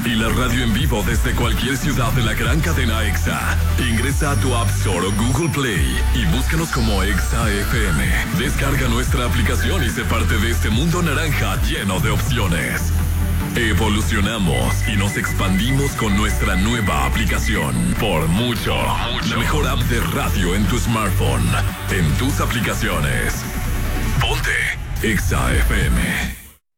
y la radio en vivo desde cualquier ciudad de la gran cadena EXA. Ingresa a tu App Store o Google Play y búscanos como EXA FM. Descarga nuestra aplicación y sé parte de este mundo naranja lleno de opciones. Evolucionamos y nos expandimos con nuestra nueva aplicación. Por mucho. La mejor app de radio en tu smartphone, en tus aplicaciones. Ponte EXA FM.